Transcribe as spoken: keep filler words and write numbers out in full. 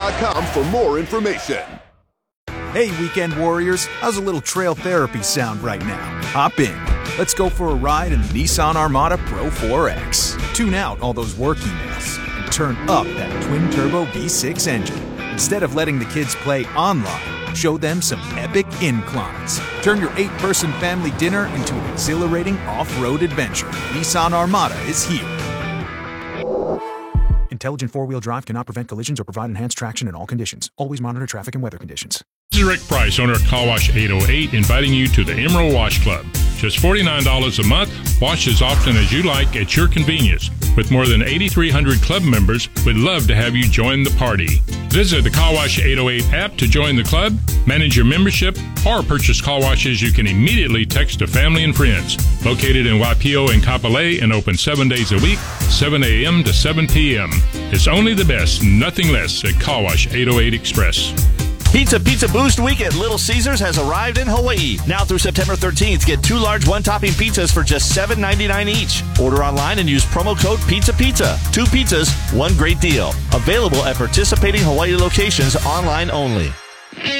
dot com for more information. Hey, weekend warriors, how's a little trail therapy sound right now? Hop in. Let's go for a ride in the Nissan Armada Pro four X. Tune out all those work emails and turn up that twin-turbo V six engine. Instead of letting the kids play online, show them some epic inclines. Turn your eight-person family dinner into an exhilarating off-road adventure. Nissan Armada is here. Intelligent four-wheel drive cannot prevent collisions or provide enhanced traction in all conditions. Always monitor traffic and weather conditions. This is Rick Price, owner of Car Wash eight oh eight, inviting you to the Emerald Wash Club. Just forty-nine dollars a month, wash as often as you like at your convenience. With more than eighty-three hundred club members, we'd love to have you join the party. Visit the Car Wash eight oh eight app to join the club, manage your membership, or purchase car washes you can immediately text to family and friends. Located in Waipio and Kapolei and open seven days a week, seven a.m. to seven p.m. It's only the best, nothing less at Car Wash eight oh eight Express. Pizza Pizza Boost Week at Little Caesars has arrived in Hawaii. Now through September thirteenth, get two large one-topping pizzas for just seven ninety-nine each. Order online and use promo code Pizza Pizza. Two pizzas, one great deal. Available at participating Hawaii locations online only.